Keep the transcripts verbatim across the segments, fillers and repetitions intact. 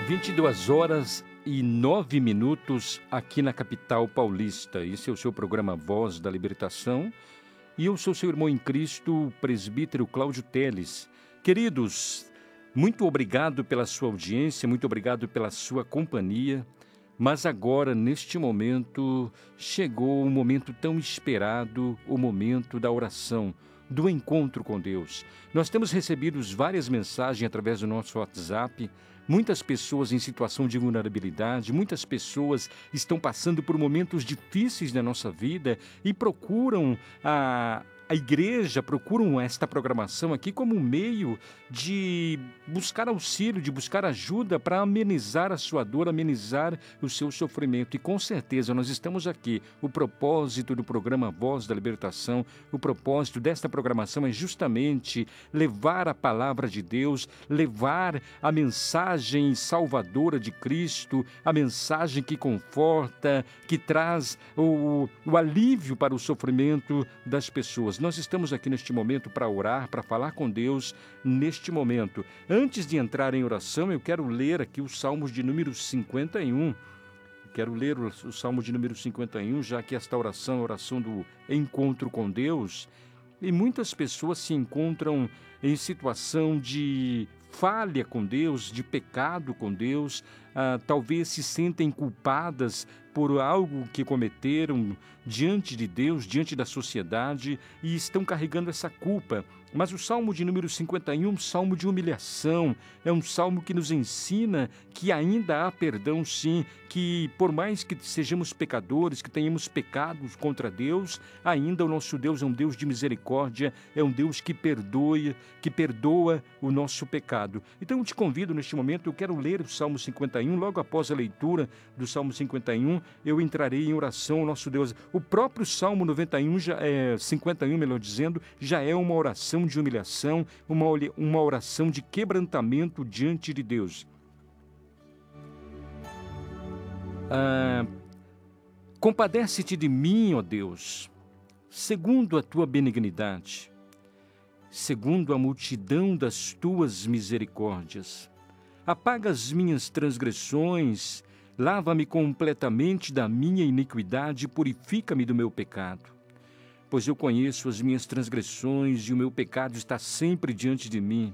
vinte e duas horas e nove minutos aqui na capital paulista. Esse é o seu programa Voz da Libertação e eu sou seu irmão em Cristo, o presbítero Cláudio Teles. Queridos, muito obrigado pela sua audiência, muito obrigado pela sua companhia. Mas agora, neste momento, chegou o momento tão esperado, o momento da oração, do encontro com Deus. Nós temos recebido várias mensagens através do nosso WhatsApp, muitas pessoas em situação de vulnerabilidade, muitas pessoas estão passando por momentos difíceis na nossa vida e procuram a... A igreja procuram esta programação aqui como um meio de buscar auxílio, de buscar ajuda para amenizar a sua dor, amenizar o seu sofrimento. E com certeza nós estamos aqui. O propósito do programa Voz da Libertação, o propósito desta programação é justamente levar a palavra de Deus, levar a mensagem salvadora de Cristo, a mensagem que conforta, que traz o, o alívio para o sofrimento das pessoas. Nós estamos aqui neste momento para orar, para falar com Deus neste momento. Antes de entrar em oração, eu quero ler aqui os Salmos de número cinquenta e um. Quero ler o, o Salmo de número cinquenta e um, já que esta oração é a oração do encontro com Deus. E muitas pessoas se encontram em situação de falha com Deus, de pecado com Deus, ah, talvez se sentem culpadas por algo que cometeram diante de Deus, diante da sociedade, e estão carregando essa culpa. Mas o Salmo de número cinquenta e um é um salmo de humilhação, é um salmo que nos ensina que ainda há perdão sim, que por mais que sejamos pecadores, que tenhamos pecados contra Deus, ainda o nosso Deus é um Deus de misericórdia, é um Deus que perdoa, que perdoa o nosso pecado. Então eu te convido neste momento, eu quero ler o Salmo cinquenta e um, logo após a leitura do Salmo cinquenta e um, eu entrarei em oração ao nosso Deus. O próprio Salmo noventa e um, já é, cinquenta e um, melhor dizendo, já é uma oração de humilhação, uma, uma oração de quebrantamento diante de Deus. Ah, compadece-te de mim, ó Deus, segundo a tua benignidade, segundo a multidão das tuas misericórdias. Apaga as minhas transgressões, lava-me completamente da minha iniquidade e purifica-me do meu pecado. Pois eu conheço as minhas transgressões e o meu pecado está sempre diante de mim.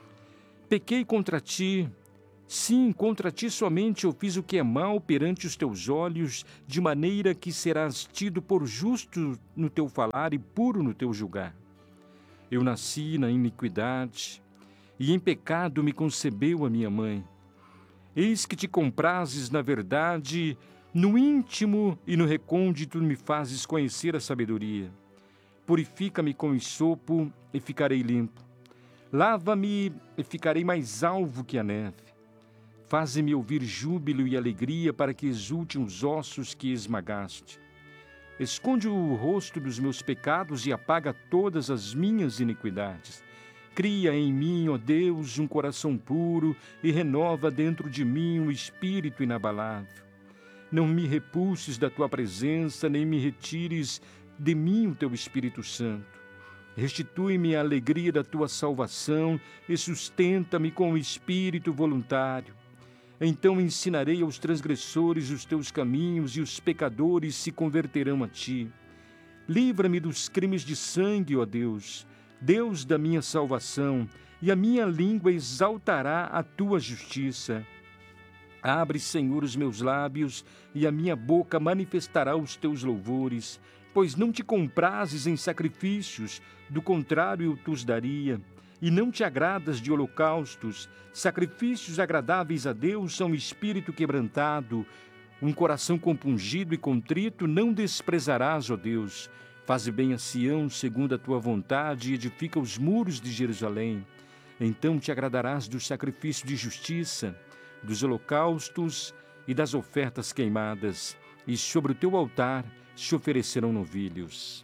Pequei contra ti, sim, contra ti somente eu fiz o que é mal perante os teus olhos, de maneira que serás tido por justo no teu falar e puro no teu julgar. Eu nasci na iniquidade, e em pecado me concebeu a minha mãe. Eis que te comprazes na verdade, no íntimo e no recôndito me fazes conhecer a sabedoria. Purifica-me com hisopo e ficarei limpo. Lava-me e ficarei mais alvo que a neve. Faze-me ouvir júbilo e alegria para que exultem os ossos que esmagaste. Esconde o rosto dos meus pecados e apaga todas as minhas iniquidades. Cria em mim, ó Deus, um coração puro e renova dentro de mim um espírito inabalável. Não me repulses da tua presença, nem me retires de mim o teu Espírito Santo. Restitui-me a alegria da tua salvação e sustenta-me com o espírito voluntário. Então ensinarei aos transgressores os teus caminhos e os pecadores se converterão a ti. Livra-me dos crimes de sangue, ó Deus, Deus da minha salvação, e a minha língua exaltará a tua justiça. Abre, Senhor, os meus lábios, e a minha boca manifestará os teus louvores, pois não te comprazes em sacrifícios, do contrário eu te os daria. E não te agradas de holocaustos. Sacrifícios agradáveis a Deus são espírito quebrantado. Um coração compungido e contrito não desprezarás, ó Deus. Faze bem a Sião segundo a tua vontade e edifica os muros de Jerusalém. Então te agradarás do sacrifício de justiça, dos holocaustos e das ofertas queimadas, e sobre o teu altar se oferecerão novilhos.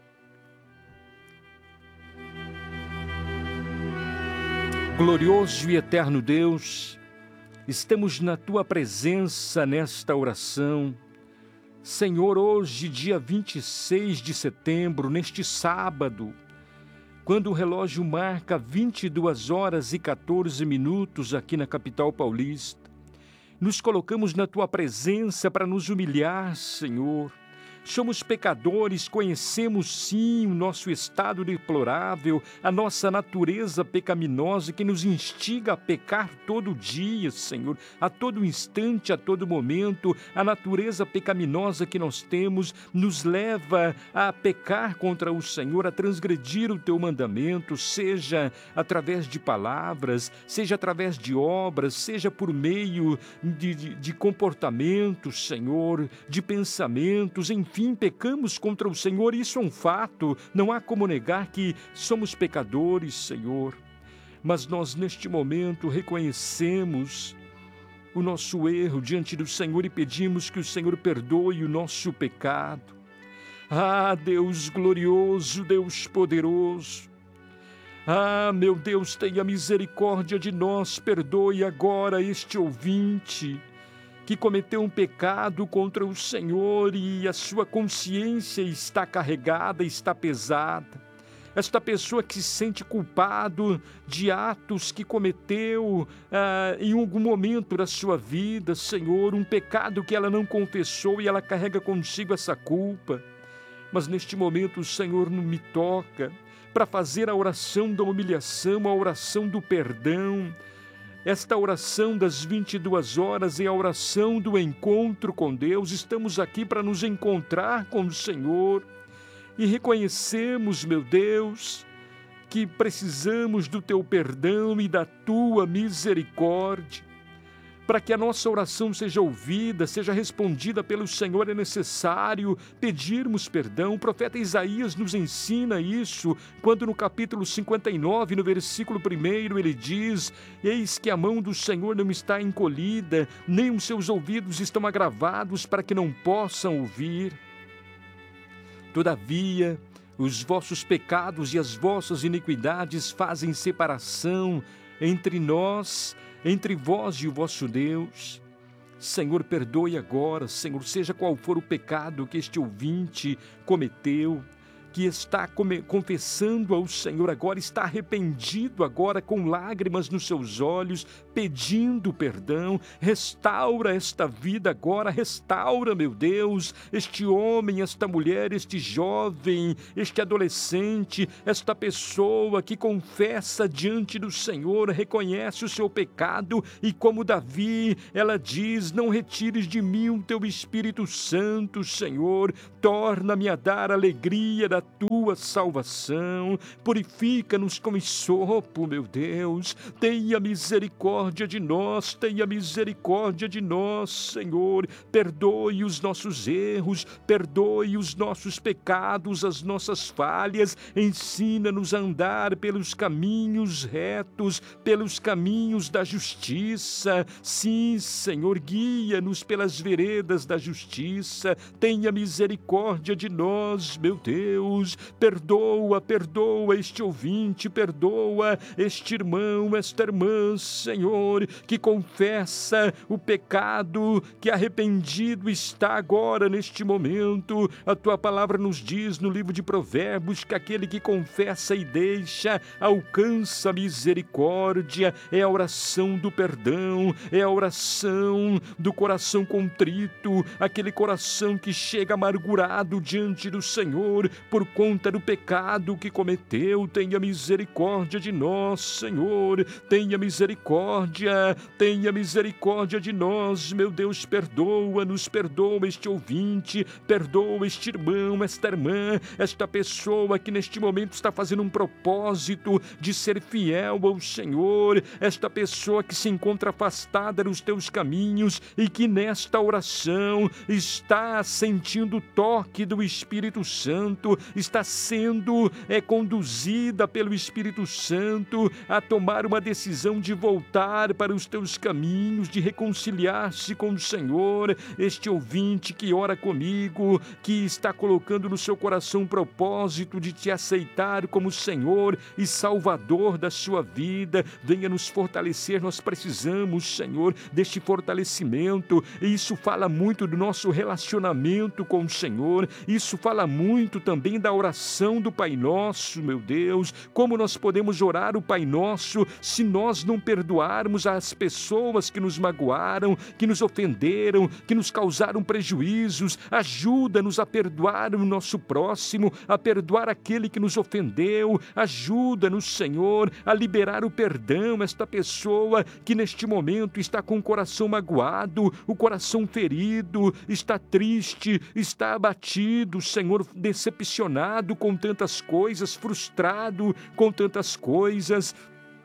Glorioso e eterno Deus, estamos na tua presença nesta oração. Senhor, hoje, dia vinte e seis de setembro, neste sábado, quando o relógio marca vinte e duas horas e quatorze minutos aqui na capital paulista, nos colocamos na Tua presença para nos humilhar, Senhor. Somos pecadores, conhecemos sim o nosso estado deplorável, a nossa natureza pecaminosa que nos instiga a pecar todo dia, Senhor, a todo instante, a todo momento. A natureza pecaminosa que nós temos nos leva a pecar contra o Senhor, a transgredir o Teu mandamento, seja através de palavras, seja através de obras, seja por meio de, de, de comportamentos, Senhor, de pensamentos, enfim. Enfim, pecamos contra o Senhor, isso é um fato, não há como negar que somos pecadores, Senhor. Mas nós, neste momento, reconhecemos o nosso erro diante do Senhor e pedimos que o Senhor perdoe o nosso pecado. Ah, Deus glorioso, Deus poderoso. Ah, meu Deus, tenha misericórdia de nós, perdoe agora este ouvinte que cometeu um pecado contra o Senhor e a sua consciência está carregada, está pesada. Esta pessoa que se sente culpado de atos que cometeu ah, em algum momento da sua vida, Senhor, um pecado que ela não confessou e ela carrega consigo essa culpa. Mas neste momento o Senhor não me toca para fazer a oração da humilhação, a oração do perdão. Esta oração das vinte e duas horas é a oração do encontro com Deus. Estamos aqui para nos encontrar com o Senhor e reconhecemos, meu Deus, que precisamos do Teu perdão e da Tua misericórdia. Para que a nossa oração seja ouvida, seja respondida pelo Senhor, é necessário pedirmos perdão. O profeta Isaías nos ensina isso, quando no capítulo cinquenta e nove, no versículo primeiro, ele diz: eis que a mão do Senhor não está encolhida, nem os seus ouvidos estão agravados para que não possam ouvir. Todavia, os vossos pecados e as vossas iniquidades fazem separação entre nós, entre vós e o vosso Deus. Senhor, perdoe agora, Senhor, seja qual for o pecado que este ouvinte cometeu, que está confessando ao Senhor agora, está arrependido agora, com lágrimas nos seus olhos, pedindo perdão. Restaura esta vida agora, restaura, meu Deus, este homem, esta mulher, este jovem, este adolescente, esta pessoa que confessa diante do Senhor, reconhece o seu pecado e, como Davi, ela diz: não retires de mim o teu Espírito Santo, Senhor, torna-me a dar alegria da Tua salvação, purifica-nos com sopo, meu Deus, tenha misericórdia de nós, tenha misericórdia de nós, Senhor, perdoe os nossos erros, perdoe os nossos pecados, as nossas falhas, ensina-nos a andar pelos caminhos retos, pelos caminhos da justiça. Sim, Senhor, guia-nos pelas veredas da justiça, tenha misericórdia de nós, meu Deus. Perdoa, perdoa este ouvinte, perdoa este irmão, esta irmã, Senhor, que confessa o pecado, que arrependido está agora neste momento. A Tua palavra nos diz no livro de Provérbios que aquele que confessa e deixa alcança misericórdia. É a oração do perdão, é a oração do coração contrito, aquele coração que chega amargurado diante do Senhor por conta do pecado que cometeu. Tenha misericórdia de nós, Senhor, tenha misericórdia, tenha misericórdia de nós, meu Deus, perdoa-nos, perdoa este ouvinte, perdoa este irmão, esta irmã, esta pessoa que neste momento está fazendo um propósito de ser fiel ao Senhor, esta pessoa que se encontra afastada dos Teus caminhos e que nesta oração está sentindo o toque do Espírito Santo, está sendo é, conduzida pelo Espírito Santo a tomar uma decisão de voltar para os Teus caminhos, de reconciliar-se com o Senhor. Este ouvinte que ora comigo, que está colocando no seu coração um propósito de Te aceitar como Senhor e Salvador da sua vida, venha nos fortalecer. Nós precisamos, Senhor, deste fortalecimento, e isso fala muito do nosso relacionamento com o Senhor, isso fala muito também também da oração do Pai Nosso, meu Deus. Como nós podemos orar o Pai Nosso se nós não perdoarmos as pessoas que nos magoaram, que nos ofenderam, que nos causaram prejuízos? Ajuda-nos a perdoar o nosso próximo, a perdoar aquele que nos ofendeu. Ajuda-nos, Senhor, a liberar o perdão a esta pessoa que neste momento está com o coração magoado, o coração ferido, está triste, está abatido, Senhor, decepcionado com tantas coisas, frustrado com tantas coisas.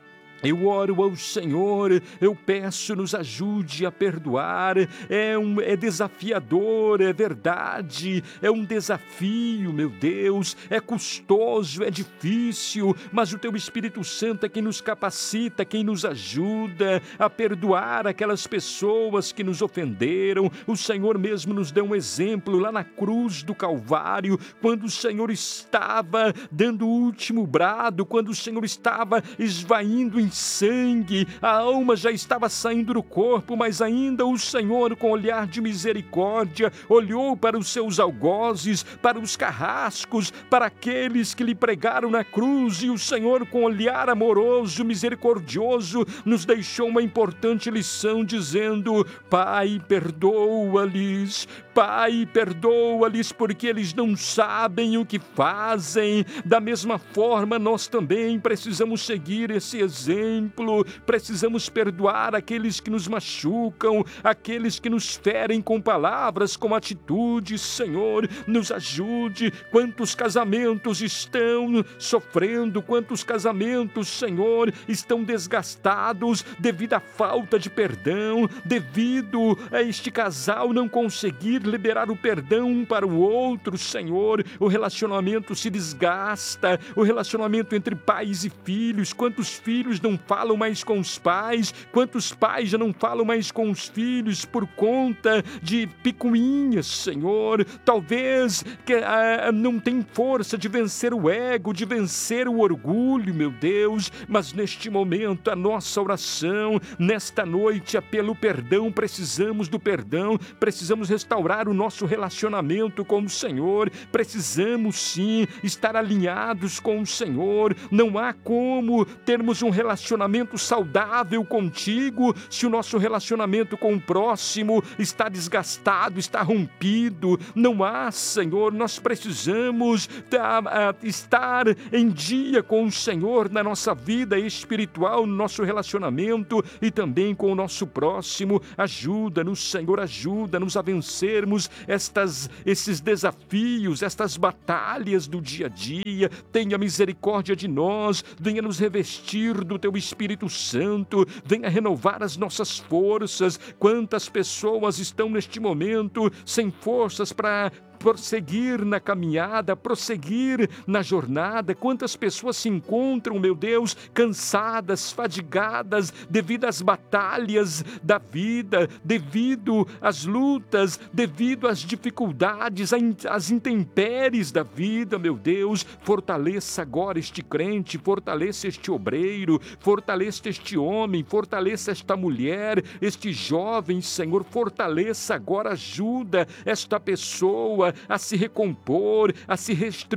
Eu oro ao Senhor, eu peço, nos ajude a perdoar. É, um, é desafiador, é verdade, é um desafio, meu Deus, é custoso, é difícil, mas o Teu Espírito Santo é quem nos capacita, quem nos ajuda a perdoar aquelas pessoas que nos ofenderam. O Senhor mesmo nos deu um exemplo lá na cruz do Calvário, quando o Senhor estava dando o último brado, quando o Senhor estava esvaindo em sangue, a alma já estava saindo do corpo, mas ainda o Senhor, com olhar de misericórdia, olhou para os seus algozes, para os carrascos, para aqueles que lhe pregaram na cruz, e o Senhor, com olhar amoroso, misericordioso, nos deixou uma importante lição, dizendo: Pai, perdoa-lhes, Pai, perdoa-lhes, porque eles não sabem o que fazem. Da mesma forma, nós também precisamos seguir esse exemplo. Precisamos perdoar aqueles que nos machucam, aqueles que nos ferem com palavras, com atitudes. Senhor, nos ajude. Quantos casamentos estão sofrendo, quantos casamentos, Senhor, estão desgastados devido à falta de perdão, devido a este casal não conseguir liberar o perdão um para o outro. Senhor, o relacionamento se desgasta, o relacionamento entre pais e filhos. Quantos filhos não falam mais com os pais, quantos pais já não falam mais com os filhos por conta de picuinhas, Senhor? Talvez que, ah, não tem força de vencer o ego, de vencer o orgulho, meu Deus, mas neste momento a nossa oração, nesta noite, é pelo perdão. Precisamos do perdão, precisamos restaurar o nosso relacionamento com o Senhor, precisamos sim estar alinhados com o Senhor. Não há como termos um relacionamento saudável contigo se o nosso relacionamento com o próximo está desgastado, está rompido. Não há, Senhor, nós precisamos da, a, estar em dia com o Senhor na nossa vida espiritual, no nosso relacionamento e também com o nosso próximo. Ajuda-nos, Senhor, ajuda-nos a vencermos estas, esses desafios, estas batalhas do dia a dia. Tenha misericórdia de nós, venha nos revestir do Teu Espírito Santo, venha renovar as nossas forças. Quantas pessoas estão neste momento sem forças para prosseguir na caminhada, prosseguir na jornada? Quantas pessoas se encontram, meu Deus, cansadas, fadigadas, devido às batalhas da vida, devido às lutas, devido às dificuldades, às intempéries da vida, meu Deus. Fortaleça agora este crente, fortaleça este obreiro, fortaleça este homem, fortaleça esta mulher, este jovem, Senhor, fortaleça agora, ajuda esta pessoa a se recompor, a se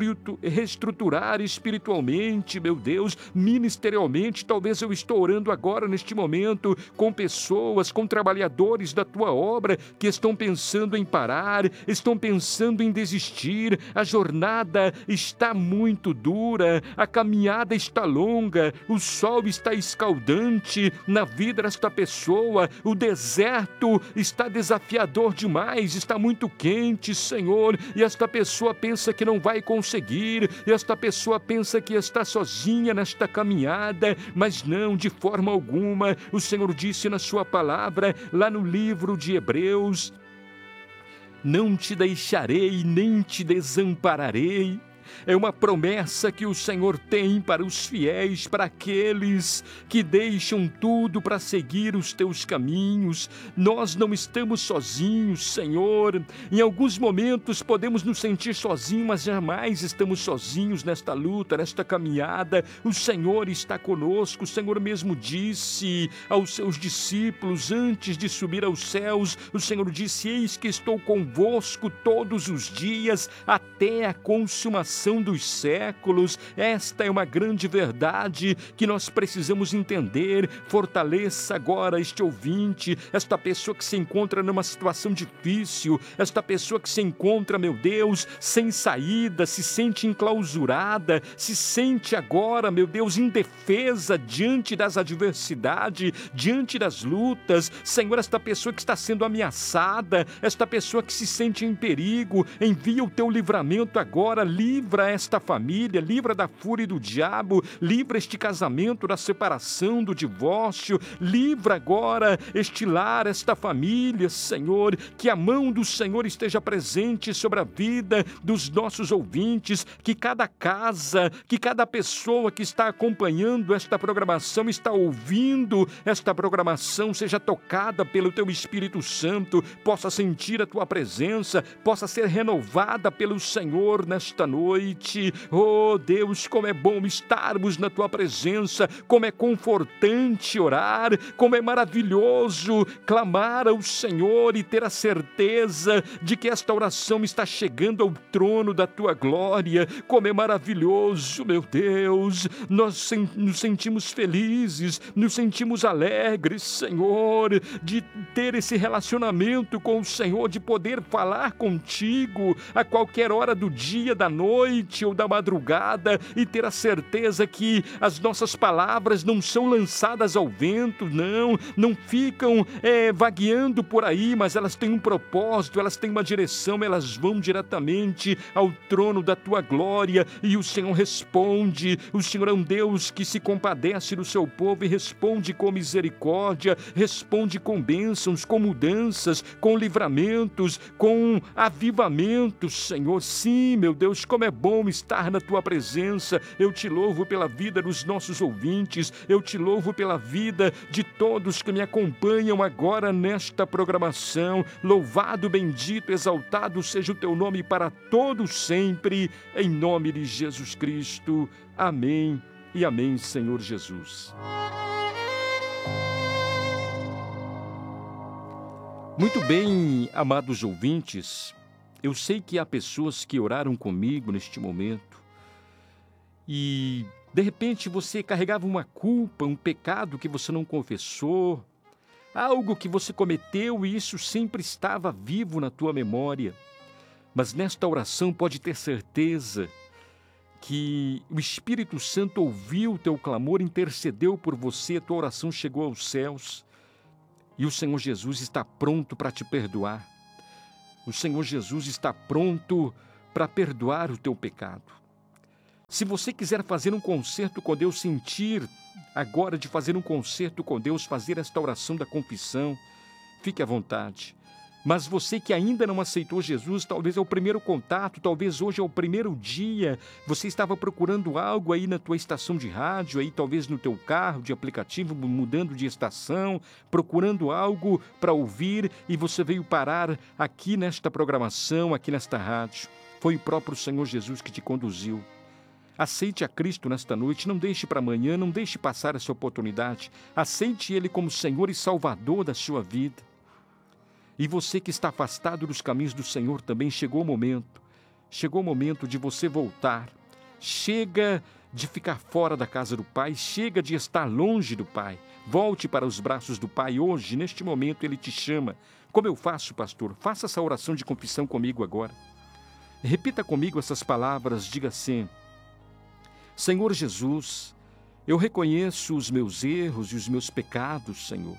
reestruturar espiritualmente, meu Deus, ministerialmente. Talvez eu estou orando agora, neste momento, com pessoas, com trabalhadores da Tua obra que estão pensando em parar, estão pensando em desistir. A jornada está muito dura, a caminhada está longa, o sol está escaldante na vida desta pessoa, o deserto está desafiador demais, está muito quente, Senhor, e esta pessoa pensa que não vai conseguir, e esta pessoa pensa que está sozinha nesta caminhada, mas não, de forma alguma. O Senhor disse na sua palavra, lá no livro de Hebreus: não te deixarei, nem te desampararei. É uma promessa que o Senhor tem para os fiéis, para aqueles que deixam tudo para seguir os Teus caminhos. Nós não estamos sozinhos, Senhor. Em alguns momentos podemos nos sentir sozinhos, mas jamais estamos sozinhos nesta luta, nesta caminhada. O Senhor está conosco. O Senhor mesmo disse aos seus discípulos, antes de subir aos céus, o Senhor disse: eis que estou convosco todos os dias, até a consumação geração dos séculos. Esta é uma grande verdade que nós precisamos entender. Fortaleça agora este ouvinte, esta pessoa que se encontra numa situação difícil, esta pessoa que se encontra, meu Deus, sem saída, se sente enclausurada, se sente agora, meu Deus, indefesa diante das adversidades, diante das lutas. Senhor, esta pessoa que está sendo ameaçada, esta pessoa que se sente em perigo, envia o teu livramento agora, livra esta família, livra da fúria do diabo, livra este casamento da separação, do divórcio, livra agora este lar, esta família, Senhor, que a mão do Senhor esteja presente sobre a vida dos nossos ouvintes, que cada casa, que cada pessoa que está acompanhando esta programação, está ouvindo esta programação, seja tocada pelo teu Espírito Santo, possa sentir a tua presença, possa ser renovada pelo Senhor nesta noite. Oh Deus, como é bom estarmos na tua presença, como é confortante orar, como é maravilhoso clamar ao Senhor e ter a certeza de que esta oração está chegando ao trono da tua glória. Como é maravilhoso, meu Deus, nós nos sentimos felizes, nos sentimos alegres, Senhor, de ter esse relacionamento com o Senhor, de poder falar contigo a qualquer hora do dia, da noite ou da madrugada e ter a certeza que as nossas palavras não são lançadas ao vento, não, não ficam é, vagueando por aí, mas elas têm um propósito, elas têm uma direção, elas vão diretamente ao trono da tua glória e o Senhor responde. O Senhor é um Deus que se compadece do seu povo e responde com misericórdia, responde com bênçãos, com mudanças, com livramentos, com avivamentos, Senhor. Sim, meu Deus, como é bom estar na tua presença. Eu te louvo pela vida dos nossos ouvintes, eu te louvo pela vida de todos que me acompanham agora nesta programação. Louvado, bendito, exaltado seja o teu nome para todos sempre, em nome de Jesus Cristo. Amém e amém, Senhor Jesus. Muito bem, amados ouvintes, eu sei que há pessoas que oraram comigo neste momento e, de repente, você carregava uma culpa, um pecado que você não confessou, algo que você cometeu e isso sempre estava vivo na tua memória. Mas nesta oração pode ter certeza que o Espírito Santo ouviu o teu clamor, intercedeu por você, a tua oração chegou aos céus e o Senhor Jesus está pronto para te perdoar. O Senhor Jesus está pronto para perdoar o teu pecado. Se você quiser fazer um concerto com Deus, sentir agora de fazer um concerto com Deus, fazer esta oração da confissão, fique à vontade. Mas você que ainda não aceitou Jesus, talvez é o primeiro contato, talvez hoje é o primeiro dia, você estava procurando algo aí na tua estação de rádio, aí talvez no teu carro de aplicativo, mudando de estação, procurando algo para ouvir e você veio parar aqui nesta programação, aqui nesta rádio. Foi o próprio Senhor Jesus que te conduziu. Aceite a Cristo nesta noite, não deixe para amanhã, não deixe passar essa oportunidade. Aceite Ele como Senhor e Salvador da sua vida. E você que está afastado dos caminhos do Senhor também, chegou o momento, chegou o momento de você voltar. Chega de ficar fora da casa do Pai, chega de estar longe do Pai. Volte para os braços do Pai hoje, neste momento Ele te chama. Como eu faço, pastor? Faça essa oração de confissão comigo agora. Repita comigo essas palavras, diga assim: Senhor Jesus, eu reconheço os meus erros e os meus pecados, Senhor.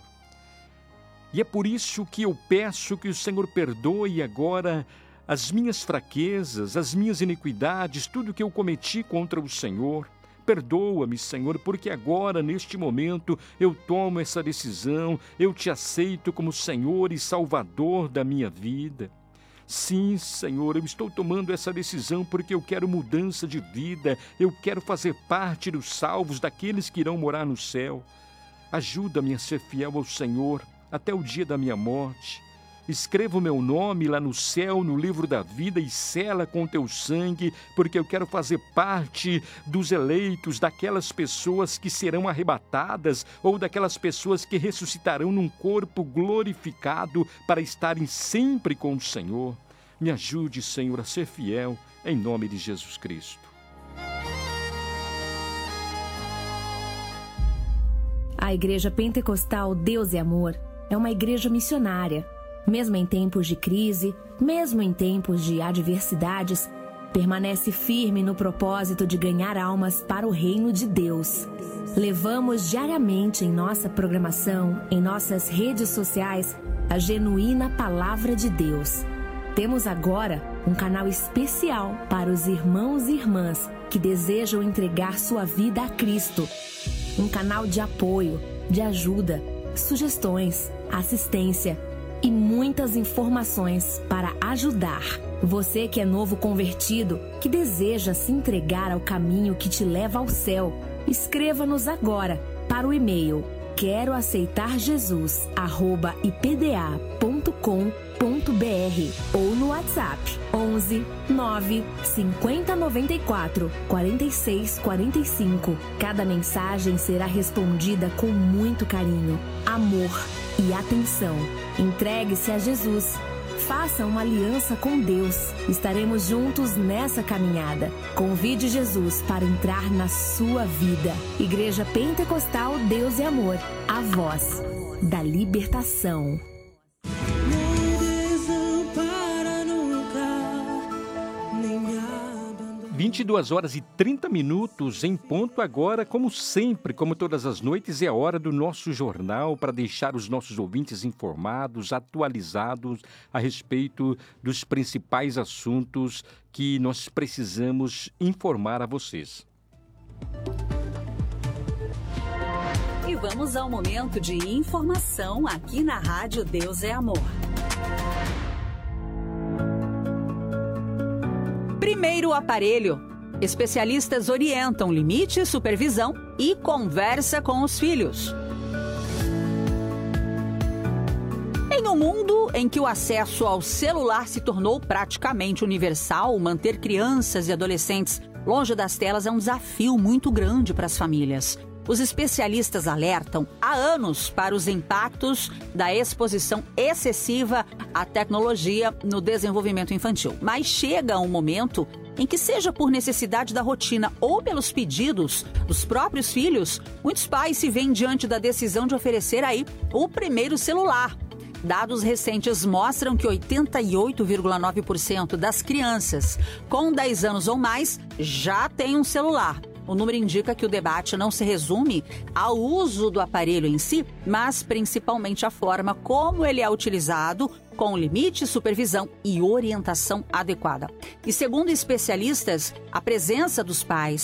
E é por isso que eu peço que o Senhor perdoe agora as minhas fraquezas, as minhas iniquidades, tudo que eu cometi contra o Senhor. Perdoa-me, Senhor, porque agora, neste momento, eu tomo essa decisão, eu te aceito como Senhor e Salvador da minha vida. Sim, Senhor, eu estou tomando essa decisão porque eu quero mudança de vida, eu quero fazer parte dos salvos, daqueles que irão morar no céu. Ajuda-me a ser fiel ao Senhor até o dia da minha morte. Escreva o meu nome lá no céu, no livro da vida e sela com teu sangue, porque eu quero fazer parte dos eleitos, daquelas pessoas que serão arrebatadas ou daquelas pessoas que ressuscitarão num corpo glorificado para estarem sempre com o Senhor. Me ajude, Senhor, a ser fiel em nome de Jesus Cristo. A Igreja Pentecostal Deus e Amor é uma igreja missionária. Mesmo em tempos de crise, mesmo em tempos de adversidades, permanece firme no propósito de ganhar almas para o reino de Deus. Levamos diariamente em nossa programação, em nossas redes sociais, a genuína Palavra de Deus. Temos agora um canal especial para os irmãos e irmãs que desejam entregar sua vida a Cristo. Um canal de apoio, de ajuda, sugestões, assistência e muitas informações para ajudar. Você que é novo convertido, que deseja se entregar ao caminho que te leva ao céu, escreva-nos agora para o e-mail quero aceitar jesus arroba i p d a ponto com ponto b r ou no WhatsApp onze nove cinquenta noventa e quatro quarenta e seis quarenta e cinco. Cada mensagem será respondida com muito carinho, amor e atenção. Entregue-se a Jesus. Faça uma aliança com Deus. Estaremos juntos nessa caminhada. Convide Jesus para entrar na sua vida. Igreja Pentecostal Deus e Amor. A voz da libertação. vinte e duas horas e trinta minutos em ponto agora, como sempre, como todas as noites, é a hora do nosso jornal para deixar os nossos ouvintes informados, atualizados a respeito dos principais assuntos que nós precisamos informar a vocês. E vamos ao momento de informação aqui na Rádio Deus é Amor. Primeiro aparelho. Especialistas orientam limite, supervisão e conversa com os filhos. Em um mundo em que o acesso ao celular se tornou praticamente universal, manter crianças e adolescentes longe das telas é um desafio muito grande para as famílias. Os especialistas alertam há anos para os impactos da exposição excessiva à tecnologia no desenvolvimento infantil. Mas chega um momento em que, seja por necessidade da rotina ou pelos pedidos dos próprios filhos, muitos pais se veem diante da decisão de oferecer aí o primeiro celular. Dados recentes mostram que oitenta e oito vírgula nove por cento das crianças com dez anos ou mais já têm um celular. O número indica que o debate não se resume ao uso do aparelho em si, mas principalmente a forma como ele é utilizado, com limite, supervisão e orientação adequada. E segundo especialistas, a presença dos pais